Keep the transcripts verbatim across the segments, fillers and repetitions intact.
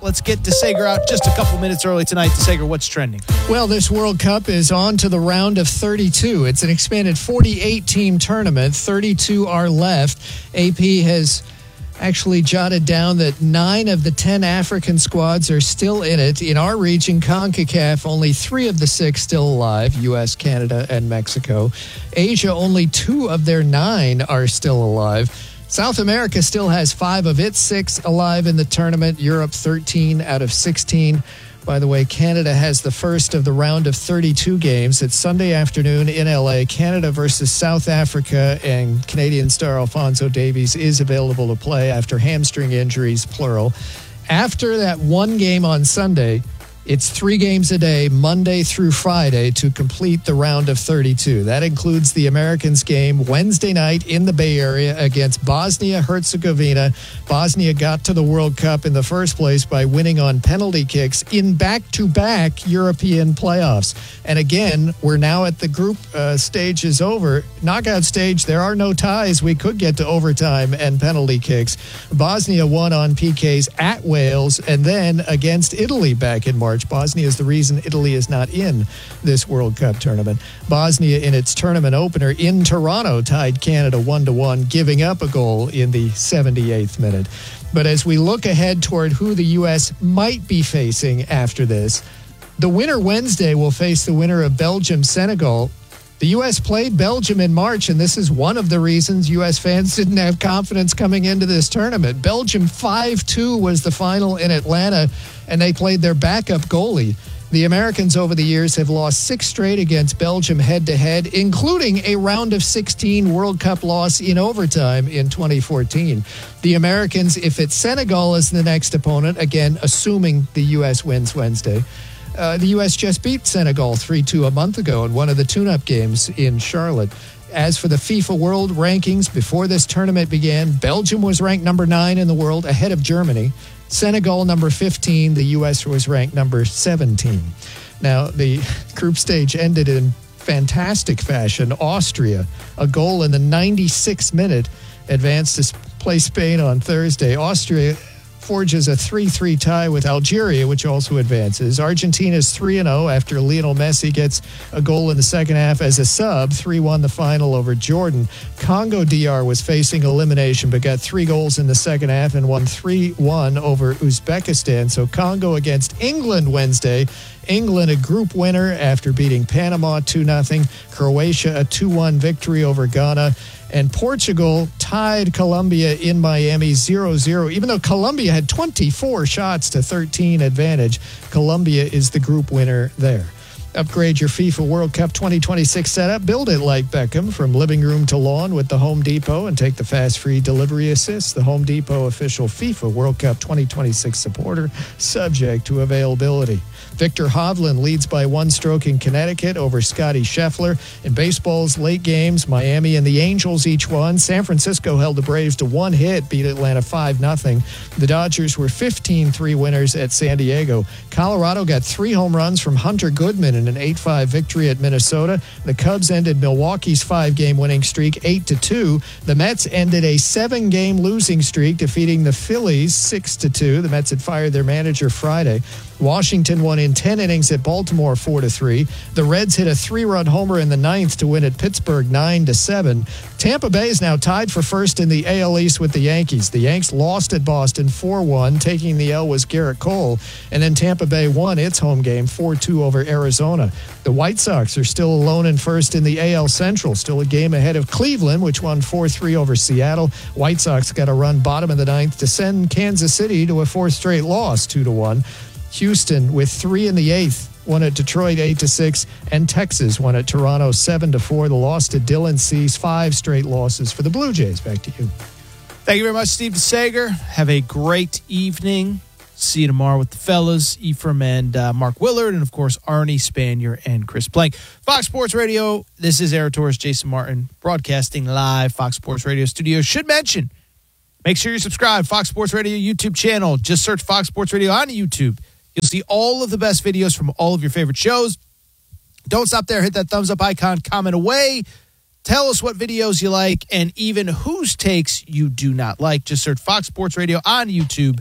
Let's get DeSager out just a couple minutes early tonight. DeSager, what's trending? Well, this World Cup is on to the round of thirty-two. It's an expanded forty-eight team tournament. thirty-two are left. A P has actually jotted down that nine of the ten African squads are still in it. In our region, CONCACAF, only three of the six still alive, U S, Canada, and Mexico. Asia, only two of their nine are still alive. South America still has five of its six alive in the tournament. Europe, thirteen out of sixteen. By the way, Canada has the first of the round of thirty-two games. It's Sunday afternoon in L A. Canada versus South Africa, and Canadian star Alphonso Davies is available to play after hamstring injuries, plural. After that one game on Sunday, it's three games a day, Monday through Friday, to complete the round of thirty-two. That includes the Americans game Wednesday night in the Bay Area against Bosnia-Herzegovina. Bosnia got to the World Cup in the first place by winning on penalty kicks in back-to-back European playoffs. And again, we're now at the group uh, stage is over. Knockout stage, there are no ties. We could get to overtime and penalty kicks. Bosnia won on P Ks at Wales and then against Italy back in March. Bosnia is the reason Italy is not in this World Cup tournament. Bosnia, in its tournament opener in Toronto, tied Canada one to one, giving up a goal in the seventy-eighth minute. But as we look ahead toward who the U S might be facing after this, the winner Wednesday will face the winner of Belgium-Senegal. The U S played Belgium in March, and this is one of the reasons U S fans didn't have confidence coming into this tournament. Belgium five two was the final in Atlanta, and they played their backup goalie. The Americans over the years have lost six straight against Belgium head-to-head, including a round of sixteen World Cup loss in overtime in twenty fourteen. The Americans, if it's Senegal as the next opponent, again, assuming the U S wins Wednesday, Uh, the U S just beat Senegal three two a month ago in one of the tune-up games in Charlotte. As for the FIFA World Rankings, before this tournament began, Belgium was ranked number nine in the world, ahead of Germany. Senegal, number fifteen. The U S was ranked number seventeen. Now, the group stage ended in fantastic fashion. Austria, a goal in the ninety-sixth minute, advanced to play Spain on Thursday. Austria forges a three three tie with Algeria, which also advances. Argentina's three and oh after Lionel Messi gets a goal in the second half as a sub. three one the final over Jordan. Congo D R was facing elimination, but got three goals in the second half and won three one over Uzbekistan. So Congo against England Wednesday. England a group winner after beating Panama two nothing. Croatia a two one victory over Ghana. And Portugal tied Colombia in Miami zero zero. Even though Colombia had twenty-four shots to thirteen advantage, Colombia is the group winner there. Upgrade your FIFA World Cup twenty twenty-six setup. Build it like Beckham, from living room to lawn with the Home Depot, and take the fast free delivery assist. The Home Depot official FIFA World Cup twenty twenty-six supporter, subject to availability. Victor Hovland leads by one stroke in Connecticut over Scotty Scheffler. In baseball's late games, Miami and the Angels each won. San Francisco held the Braves to one hit, beat Atlanta five nothing. The Dodgers were fifteen three winners at San Diego. Colorado got three home runs from Hunter Goodman in an eight five victory at Minnesota. The Cubs ended Milwaukee's five-game winning streak eight to two. The Mets ended a seven-game losing streak, defeating the Phillies six to two. The Mets had fired their manager Friday. Washington won in ten innings at Baltimore four to three. The Reds hit a three-run homer in the ninth to win at Pittsburgh nine to seven. Tampa Bay is now tied for first in the A L East with the Yankees. The Yanks lost at Boston four one. Taking the L was Garrett Cole. And then Tampa Bay won its home game four two over Arizona. The White Sox are still alone in first in the A L Central, still a game ahead of Cleveland, which won four three over Seattle. White Sox got a run bottom of the ninth to send Kansas City to a fourth straight loss, two to one. Houston with three in the eighth won at Detroit eight to six, and Texas won at Toronto seven to four. The loss to Dylan Cease, five straight losses for the Blue Jays. Back to you. Thank you very much, Steve DeSager. Have a great evening. See you tomorrow with the fellas, Ephraim and uh, Mark Willard, and of course Arnie Spanier and Chris Plank. Fox Sports Radio. This is Eric Torres, Jason Martin, broadcasting live. Fox Sports Radio Studios. Should mention, make sure you subscribe. Fox Sports Radio YouTube channel. Just search Fox Sports Radio on YouTube. You'll see all of the best videos from all of your favorite shows. Don't stop there. Hit that thumbs up icon. Comment away. Tell us what videos you like and even whose takes you do not like. Just search Fox Sports Radio on YouTube.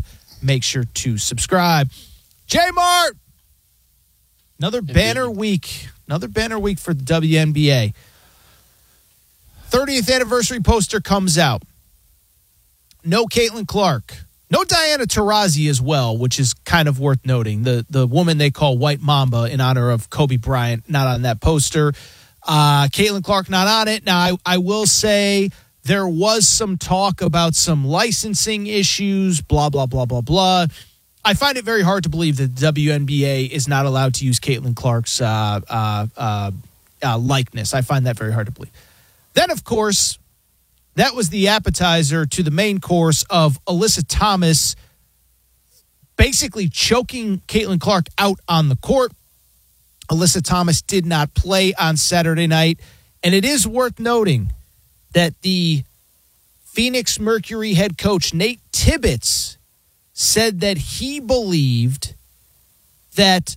make sure to subscribe. J-Mart, another Indeed. banner week. Another banner week for the W N B A. thirtieth anniversary poster comes out. No Caitlin Clark. No Diana Taurasi as well, which is kind of worth noting. The the woman they call White Mamba in honor of Kobe Bryant, not on that poster. Uh, Caitlin Clark not on it. Now, I, I will say there was some talk about some licensing issues, blah, blah, blah, blah, blah. I find it very hard to believe that the W N B A is not allowed to use Caitlin Clark's uh, uh, uh, uh, likeness. I find that very hard to believe. Then, of course, that was the appetizer to the main course of Alyssa Thomas basically choking Caitlin Clark out on the court. Alyssa Thomas did not play on Saturday night, and it is worth noting that the Phoenix Mercury head coach, Nate Tibbetts, said that he believed that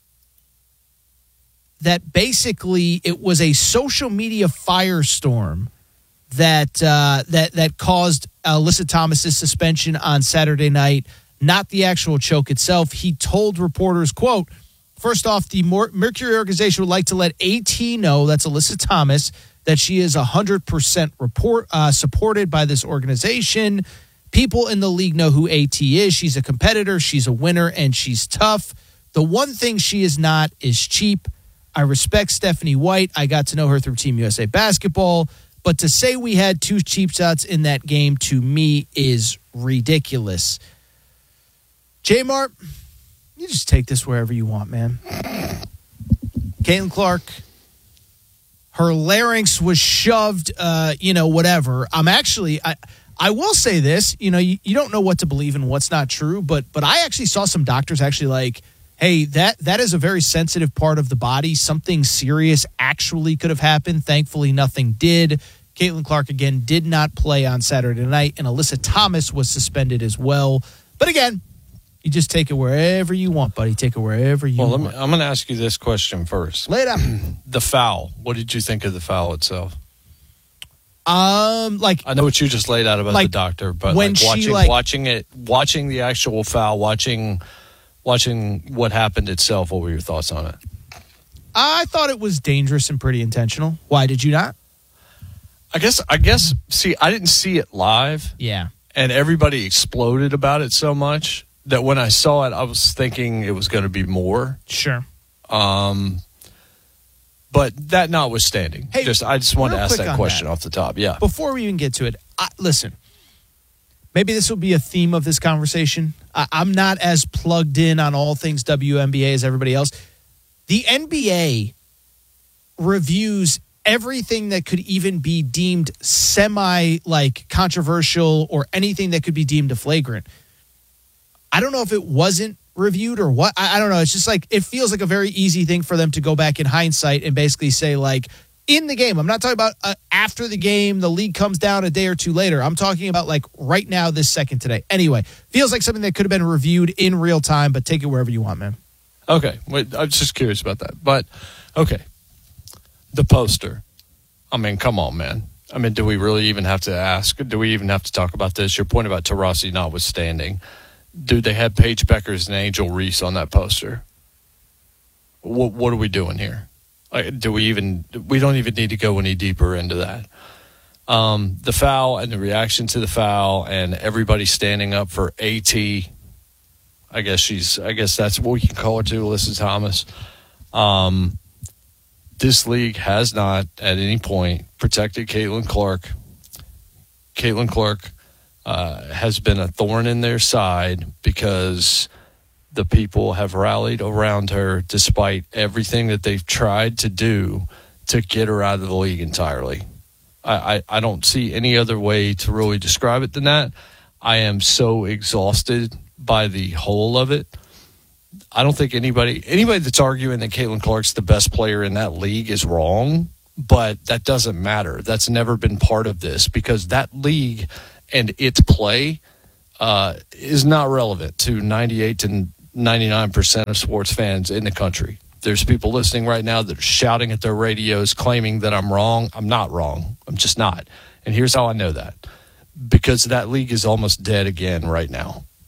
that basically it was a social media firestorm that uh, that that caused Alyssa Thomas's suspension on Saturday night, not the actual choke itself. He told reporters, quote, "First off, the Mercury organization would like to let AT know," that's Alyssa Thomas, "that she is one hundred percent report, uh, supported by this organization. People in the league know who AT is. She's a competitor, she's a winner, and she's tough. The one thing she is not is cheap. I respect Stephanie White. I got to know her through Team U S A Basketball. But to say we had two cheap shots in that game, to me, is ridiculous." J-Mart, you just take this wherever you want, man. Caitlin Clark, her larynx was shoved, uh, you know, whatever. I'm actually, I, I will say this, you know, you, you don't know what to believe and what's not true, but but I actually saw some doctors actually like, hey, that that is a very sensitive part of the body. Something serious actually could have happened. Thankfully, nothing did. Caitlin Clark, again, did not play on Saturday night, and Alyssa Thomas was suspended as well. But again, you just take it wherever you want, buddy. Take it wherever you well, want. Let me, I'm going to ask you this question first. Lay it out. The foul. What did you think of the foul itself? Um, like I know what you just laid out about like the doctor, but when like she, watching, like- watching it, watching the actual foul, watching, watching what happened itself. What were your thoughts on it? I thought it was dangerous and pretty intentional. Why did you not? I guess. I guess. See, I didn't see it live, Yeah. and everybody exploded about it so much that when I saw it, I was thinking it was going to be more. Sure. Um, but that notwithstanding, Hey, just I just wanted to real ask quick that on question that. off the top. Yeah. Before we even get to it, I, listen, maybe this will be a theme of this conversation. I, I'm not as plugged in on all things W N B A as everybody else. The N B A reviews everything that could even be deemed semi like controversial or anything that could be deemed a flagrant. I don't know if it wasn't reviewed or what. I, I don't know. It's just like, it feels like a very easy thing for them to go back in hindsight and basically say, like, in the game. I'm not talking about uh, after the game, the league comes down a day or two later. I'm talking about like right now, this second today. Anyway, feels like something that could have been reviewed in real time, but take it wherever you want, man. Okay. Wait, I was just curious about that. But, okay. The poster. I mean, come on, man. I mean, do we really even have to ask? Do we even have to talk about this? Your point about Taurasi notwithstanding. Dude, they had Paige Beckers and Angel Reese on that poster. What, what are we doing here? Like, do we even, we don't even need to go any deeper into that. Um, the foul and the reaction to the foul and everybody standing up for AT. I guess she's, I guess that's what we can call her too, Alyssa Thomas. Um, this league has not at any point protected Caitlin Clark. Caitlin Clark uh, has been a thorn in their side because the people have rallied around her despite everything that they've tried to do to get her out of the league entirely. I, I, I don't see any other way to really describe it than that. I am so exhausted by the whole of it. I don't think anybody anybody that's arguing that Caitlin Clark's the best player in that league is wrong, but that doesn't matter. That's never been part of this because that league and its play uh, is not relevant to ninety-eight to ninety-nine percent of sports fans in the country. There's people listening right now that are shouting at their radios claiming that I'm wrong. I'm not wrong. I'm just not. And here's how I know that. Because that league is almost dead again right now.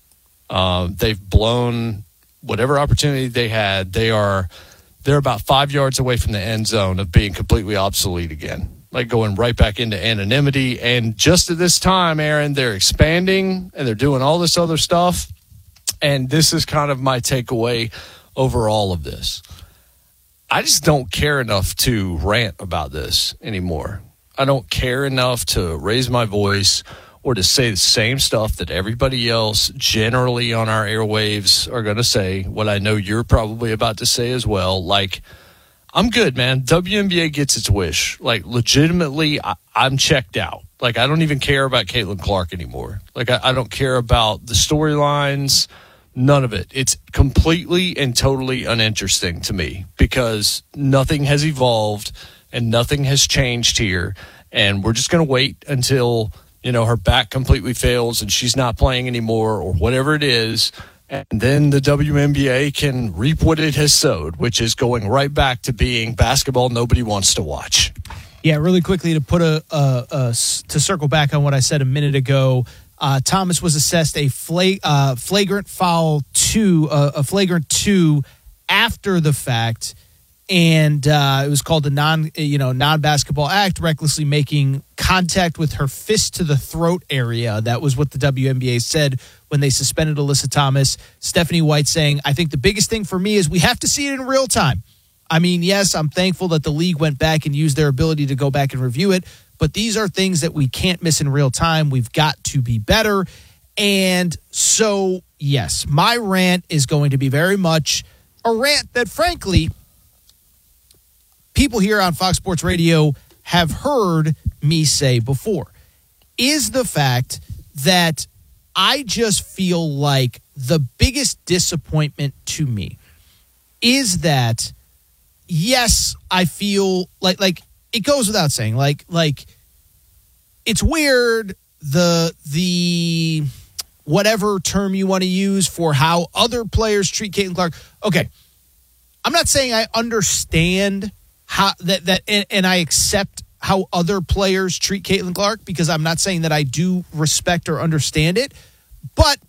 Uh, they've blown whatever opportunity they had. They are they're about five yards away from the end zone of being completely obsolete again, like going right back into anonymity. And just at this time, Aaron, they're expanding and they're doing all this other stuff. And this is kind of my takeaway over all of this. I just don't care enough to rant about this anymore. I don't care enough to raise my voice or to say the same stuff that everybody else generally on our airwaves are going to say, what I know you're probably about to say as well. Like, I'm good, man. W N B A gets its wish. Like, legitimately, I, I'm checked out. Like, I don't even care about Caitlin Clark anymore. Like, I, I don't care about the storylines. None of it. It's completely and totally uninteresting to me because nothing has evolved and nothing has changed here. And we're just going to wait until, you know, her back completely fails and she's not playing anymore or whatever it is. And then the W N B A can reap what it has sowed, which is going right back to being basketball nobody wants to watch. Yeah, really quickly to put a, a, a to circle back on what I said a minute ago. Uh, Thomas was assessed a flag, uh, flagrant foul two, uh, a flagrant two after the fact, and uh, it was called a non, you know, non-basketball act, recklessly making contact with her fist to the throat area. That was what the W N B A said when they suspended Alyssa Thomas. Stephanie White saying, "I think the biggest thing for me is we have to see it in real time." I mean, yes, I'm thankful that the league went back and used their ability to go back and review it. But these are things that we can't miss in real time. We've got to be better. And so, yes, my rant is going to be very much a rant that, frankly, people here on Fox Sports Radio have heard me say before, is the fact that I just feel like the biggest disappointment to me is that, yes, I feel like, like, it goes without saying, like, like it's weird, the, the whatever term you want to use for how other players treat Caitlin Clark. Okay. I'm not saying I understand how that, that, and, and I accept how other players treat Caitlin Clark because I'm not saying that I do respect or understand it, but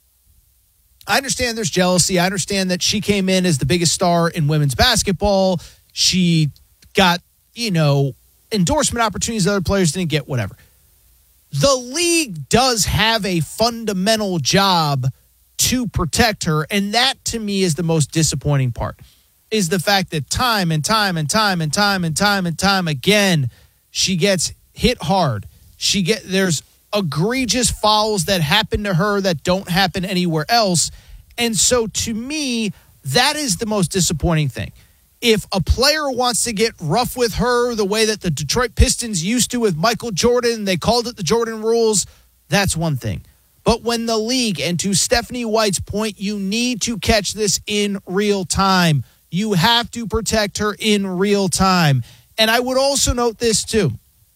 I understand there's jealousy. I understand that she came in as the biggest star in women's basketball. She got, you know, endorsement opportunities that other players didn't get, whatever. The league does have a fundamental job to protect her, and that to me is the most disappointing part, is the fact that time and time and time and time and time and time again, she gets hit hard. She get there's egregious fouls that happen to her that don't happen anywhere else. And so to me, that is the most disappointing thing. If a player wants to get rough with her the way that the Detroit Pistons used to with Michael Jordan, they called it the Jordan rules, that's one thing. But when the league, and to Stephanie White's point, you need to catch this in real time. You have to protect her in real time. And I would also note this too,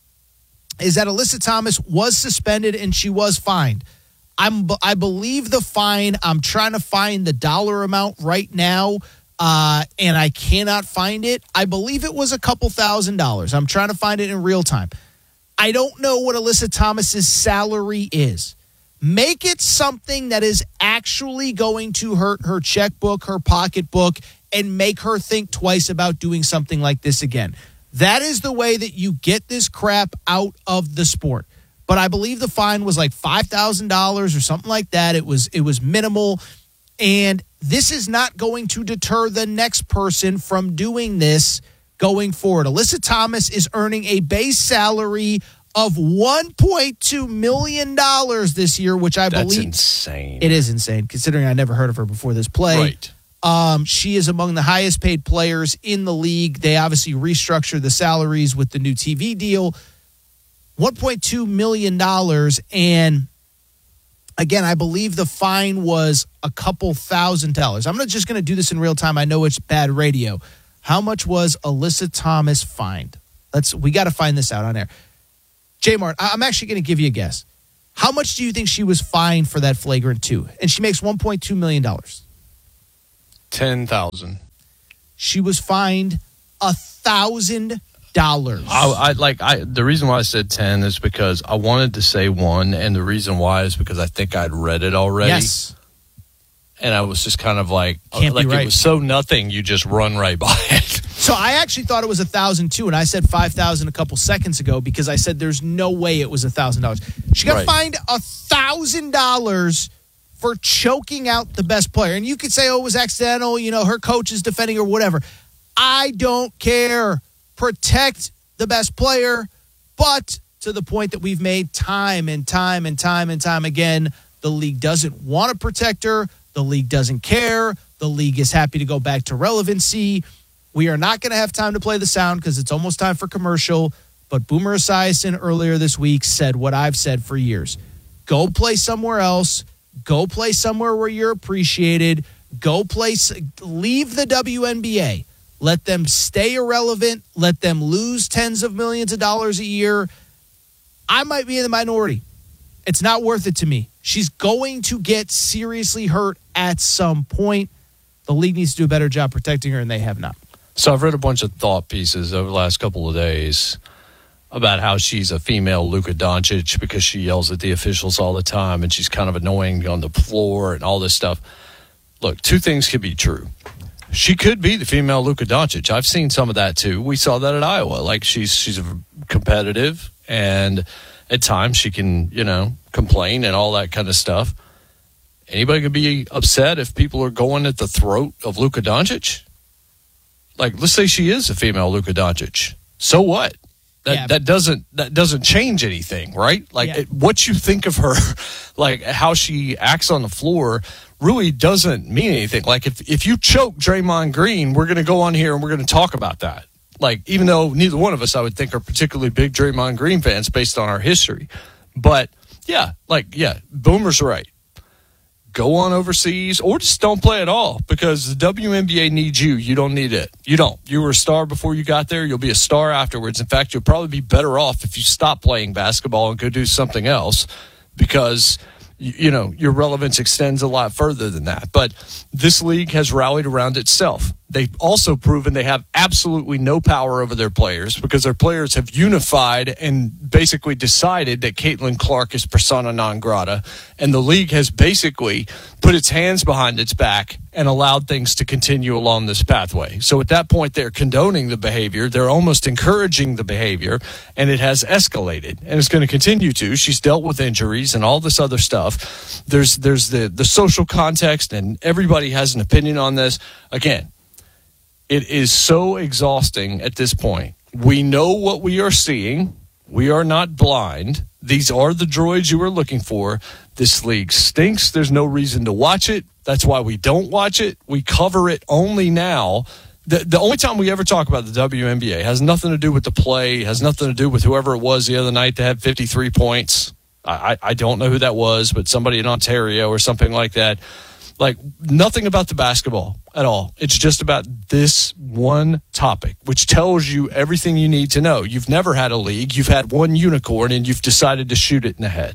is that Alyssa Thomas was suspended and she was fined. I'm, I believe the fine, I'm trying to find the dollar amount right now, Uh, and I cannot find it. I believe it was a couple thousand dollars. I'm trying to find it in real time. I don't know what Alyssa Thomas's salary is. Make it something that is actually going to hurt her checkbook, her pocketbook, and make her think twice about doing something like this again. That is the way that you get this crap out of the sport. But I believe the fine was like five thousand dollars or something like that. It was, it was minimal. And this is not going to deter the next person from doing this going forward. Alyssa Thomas is earning a base salary of one point two million dollars this year, which I That's believe insane. It is insane, considering I never heard of her before this play. Right. Um, she is among the highest paid players in the league. They obviously restructured the salaries with the new T V deal. one point two million dollars. And again, I believe the fine was a couple thousand dollars. I'm not just going to do this in real time. I know it's bad radio. How much was Alyssa Thomas fined? Let's, we got to find this out on air. J-Mart, I'm actually going to give you a guess. How much do you think she was fined for that flagrant two? And she makes one point two million dollars. ten thousand. She was fined a thousand dollars. I, I like I. The reason why I said ten is because I wanted to say one, and the reason why is because I think I'd read it already. Yes. and I was just kind of like, Can't like be right. It was so nothing, you just run right by it. So I actually thought it was one thousand two, and I said five thousand a couple seconds ago because I said there's no way it was one thousand dollars. She got Right. fined one thousand dollars for choking out the best player. And you could say, oh, it was accidental, you know, her coach is defending or whatever. I don't care. Protect the best player, but to the point that we've made time and time and time and time again, the league doesn't want to protect her. The league doesn't care. The league is happy to go back to relevancy. We are not going to have time to play the sound because it's almost time for commercial. But Boomer Esiason earlier this week said what I've said for years. Go play somewhere else. Go play somewhere where you're appreciated. Go play. Leave the W N B A. Let them stay irrelevant. Let them lose tens of millions of dollars a year. I might be in the minority. It's not worth it to me. She's going to get seriously hurt at some point. The league needs to do a better job protecting her, and they have not. So I've read a bunch of thought pieces over the last couple of days about how she's a female Luka Doncic because she yells at the officials all the time and she's kind of annoying on the floor and all this stuff. Look, two things could be true. She could be the female Luka Doncic. I've seen some of that too. We saw that at Iowa. Like she's she's competitive and at times she can, you know, complain and all that kind of stuff. Anybody could be upset if people are going at the throat of Luka Doncic. Like, let's say she is a female Luka Doncic. So what? That yeah. that doesn't that doesn't change anything, right? Like Yeah. it, what you think of her, like how she acts on the floor, really doesn't mean anything. Like if if you choke Draymond Green, we're going to go on here and we're going to talk about that. Like even though neither one of us, I would think, are particularly big Draymond Green fans based on our history, but yeah, like yeah, Boomer's right. Go on overseas or just don't play at all because the W N B A needs you. You don't need it. You don't. You were a star before you got there. You'll be a star afterwards. In fact, you'll probably be better off if you stop playing basketball and go do something else because, you know, your relevance extends a lot further than that. But this league has rallied around itself. They've also proven they have absolutely no power over their players because their players have unified and basically decided that Caitlin Clark is persona non grata. And the league has basically put its hands behind its back and allowed things to continue along this pathway. So at that point, they're condoning the behavior. They're almost encouraging the behavior, and it has escalated. And it's going to continue to. She's dealt with injuries and all this other stuff. There's, there's the, the social context, and everybody has an opinion on this. Again, it is so exhausting at this point. We know what we are seeing. We are not blind. These are the droids you are looking for. This league stinks. There's no reason to watch it. That's why we don't watch it. We cover it only now. The, the only time we ever talk about the W N B A has nothing to do with the play, has nothing to do with whoever it was the other night that had fifty-three points. I, I don't know who that was, but somebody in Ontario or something like that. Like, nothing about the basketball at all. It's just about this one topic, which tells you everything you need to know. You've never had a league. You've had one unicorn, and you've decided to shoot it in the head.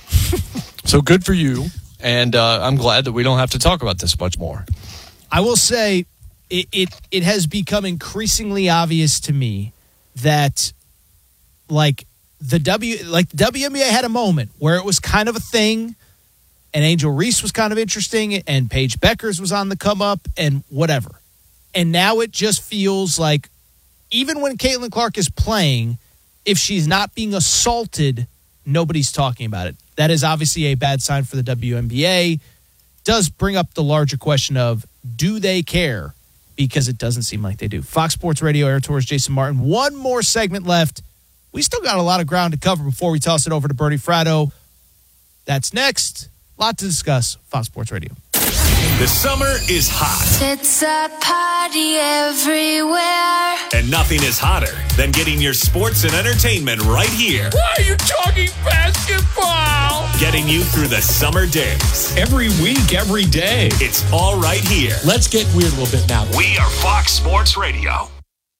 So good for you, and uh, I'm glad that we don't have to talk about this much more. I will say it, it, it has become increasingly obvious to me that, like, the W, like the W N B A had a moment where it was kind of a thing, and Angel Reese was kind of interesting, and Paige Beckers was on the come up, and whatever. And now it just feels like even when Caitlin Clark is playing, if she's not being assaulted, nobody's talking about it. That is obviously a bad sign for the W N B A. Does bring up the larger question of, do they care? Because it doesn't seem like they do. Fox Sports Radio, Air Tours, Jason Martin. One more segment left. We still got a lot of ground to cover before we toss it over to Bernie Fratto. That's next. A lot to discuss. Fox Sports Radio. The summer is hot. It's a party everywhere. And nothing is hotter than getting your sports and entertainment right here. Why are you talking basketball? Getting you through the summer days. Every week, every day. It's all right here. Let's get weird a little bit now. We are Fox Sports Radio.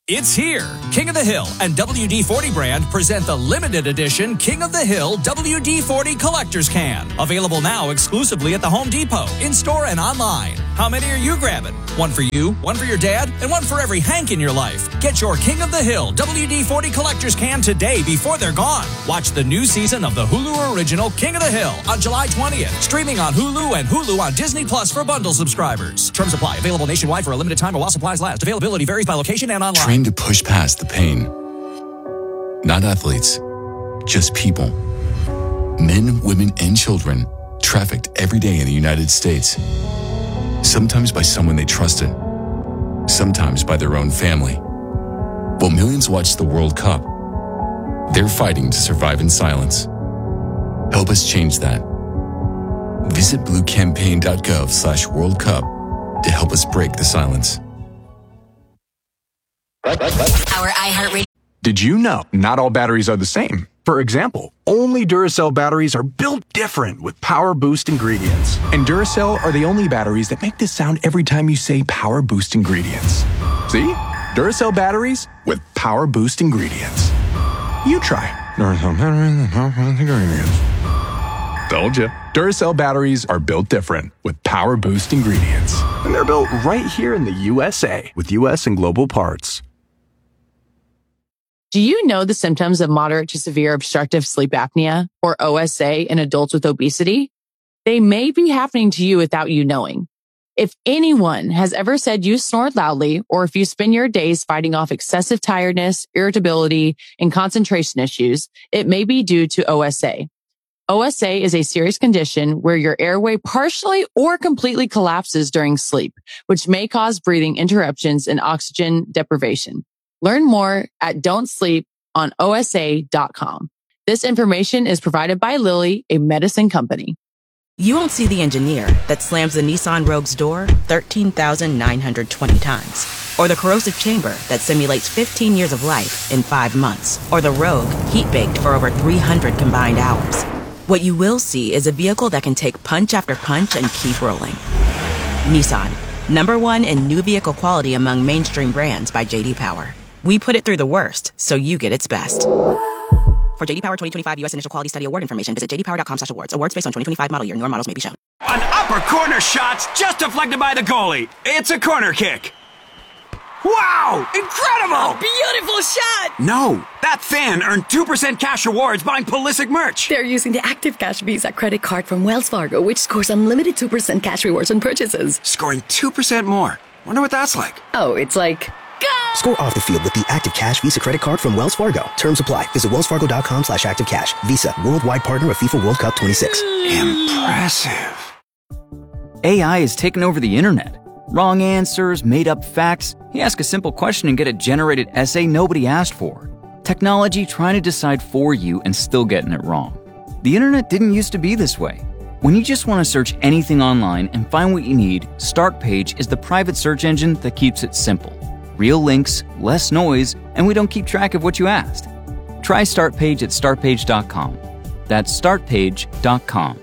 It's here. King of the Hill and W D forty brand present the limited edition King of the Hill W D forty Collector's Can. Available now exclusively at the Home Depot, in-store and online. How many are you grabbing? One for you, one for your dad, and one for every Hank in your life. Get your King of the Hill W D forty Collector's Can today before they're gone. Watch the new season of the Hulu original King of the Hill on July twentieth. Streaming on Hulu and Hulu on Disney Plus for bundle subscribers. Terms apply. Available nationwide for a limited time or while supplies last. Availability varies by location and online. Train to push past the pain. Not athletes, just people. Men, women, and children trafficked every day in the United States. Sometimes by someone they trusted, sometimes by their own family. While millions watch the World Cup, they're fighting to survive in silence. Help us change that. Visit bluecampaign.gov slash World Cup to help us break the silence. Our iHeartRadio. Did you know not all batteries are the same? For example, only Duracell batteries are built different with Power Boost ingredients. And Duracell are the only batteries that make this sound every time you say Power Boost ingredients. See? Duracell batteries with Power Boost ingredients. You try. Duracell batteries with Power Boost ingredients. Told you. Duracell batteries are built different with Power Boost ingredients. And they're built right here in the U S A with U S and global parts. Do you know the symptoms of moderate to severe obstructive sleep apnea, or O S A, in adults with obesity? They may be happening to you without you knowing. If anyone has ever said you snore loudly, or if you spend your days fighting off excessive tiredness, irritability, and concentration issues, it may be due to O S A. O S A is a serious condition where your airway partially or completely collapses during sleep, which may cause breathing interruptions and oxygen deprivation. Learn more at don't sleep on O S A dot com. This information is provided by Lilly, a medicine company. You won't see the engineer that slams the Nissan Rogue's door thirteen thousand nine hundred twenty times. Or the corrosive chamber that simulates fifteen years of life in five months. Or the Rogue heat-baked for over three hundred combined hours. What you will see is a vehicle that can take punch after punch and keep rolling. Nissan, number one in new vehicle quality among mainstream brands by J D Power. We put it through the worst, so you get its best. For J D Power twenty twenty-five U S Initial Quality Study Award information, visit j d power dot com slash awards. Awards based on twenty twenty-five model year. Newer models may be shown. An upper corner shot's just deflected by the goalie. It's a corner kick. Wow! Incredible! A beautiful shot! No, that fan earned two percent cash rewards buying Pulisic merch. They're using the Active Cash Visa credit card from Wells Fargo, which scores unlimited two percent cash rewards on purchases. Scoring two percent more. Wonder what that's like. Oh, it's like... Go! Score off the field with the Active Cash Visa credit card from Wells Fargo. Terms apply. Visit wells fargo dot com slash active cash. Visa, worldwide partner of FIFA World Cup twenty-six. Impressive. A I has taken over the internet. Wrong answers, made-up facts. You ask a simple question and get a generated essay nobody asked for. Technology trying to decide for you and still getting it wrong. The internet didn't used to be this way. When you just want to search anything online and find what you need, Startpage is the private search engine that keeps it simple. Real links, less noise, and we don't keep track of what you asked. Try Startpage at start page dot com. That's start page dot com.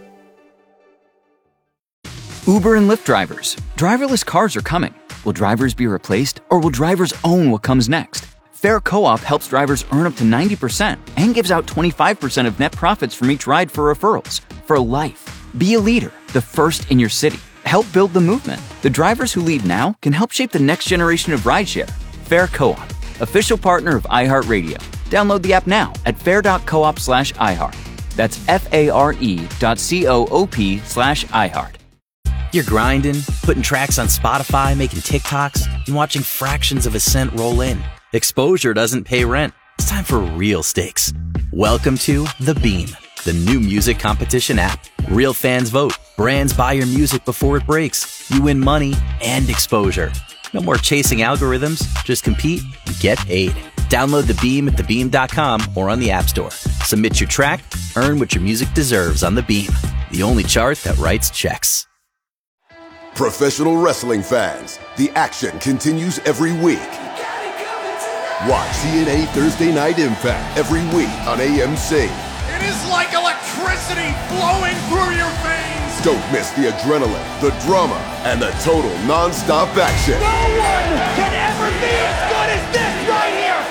Uber and Lyft drivers. Driverless cars are coming. Will drivers be replaced, or will drivers own what comes next? Fair Co-op helps drivers earn up to ninety percent and gives out twenty-five percent of net profits from each ride for referrals. For life. Be a leader, the first in your city. Help build the movement. The drivers who lead now can help shape the next generation of rideshare. Fair Co-op, official partner of iHeartRadio. Download the app now at fair dot coop slash iHeart. That's F-A-R-E dot C-O-O-P slash iHeart. You're grinding, putting tracks on Spotify, making TikToks, and watching fractions of a cent roll in. Exposure doesn't pay rent. It's time for real stakes. Welcome to The Beam, the new music competition app. Real fans vote. Brands buy your music before it breaks. You win money and exposure. No more chasing algorithms. Just compete and get paid. Download The Beam at the beam dot com or on the App Store. Submit your track. Earn what your music deserves on The Beam, the only chart that writes checks. Professional wrestling fans, the action continues every week. Watch C N A Thursday Night Impact every week on A M C. It is like electricity flowing through your veins. Don't miss the adrenaline, the drama, and the total non-stop action. No one can ever be as good as this right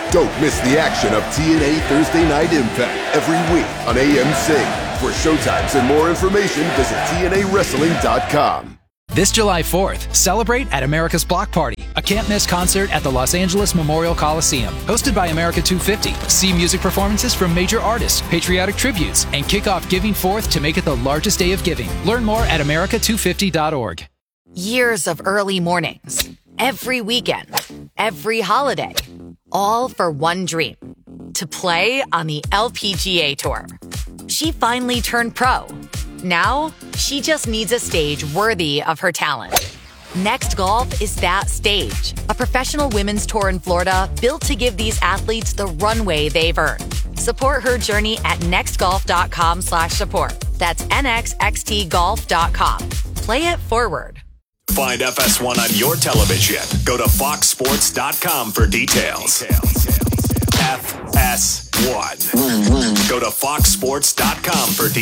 Don't miss the action of T N A Thursday Night Impact every week on A M C. For showtimes and more information, visit T N A wrestling dot com. This July fourth, celebrate at America's Block Party, a can't-miss concert at the Los Angeles Memorial Coliseum. Hosted by America two fifty. See music performances from major artists, patriotic tributes, and kick off Giving Fourth to make it the largest day of giving. Learn more at America two fifty dot org. Years of early mornings, every weekend, every holiday, all for one dream, to play on the L P G A Tour. She finally turned pro. Now, she just needs a stage worthy of her talent. Next Golf is that stage, a professional women's tour in Florida built to give these athletes the runway they've earned. Support her journey at nextgolf.com slash support. That's N X X T golf dot com. Play it forward. Find F S one on your television. Go to fox sports dot com for details. F S one. Go to fox sports dot com for details.